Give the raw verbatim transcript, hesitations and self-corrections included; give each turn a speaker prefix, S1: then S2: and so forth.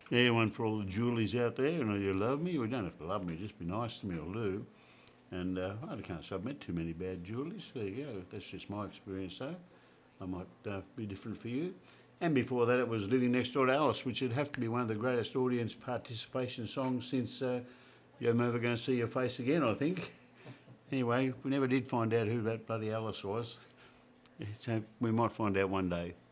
S1: Yeah, one for all the Julies out there, and you love me. Well, you don't have to love me, just be nice to me, will do. And uh, I can't say I've met too many bad Julies. There you go. That's just my experience, though. I might uh, be different for you. And before that, it was Living Next Door to Alice, which would have to be one of the greatest audience participation songs since uh, I'm Ever Going to See Your Face Again, I think. Anyway, we never did find out who that bloody Alice was. So we might find out one day.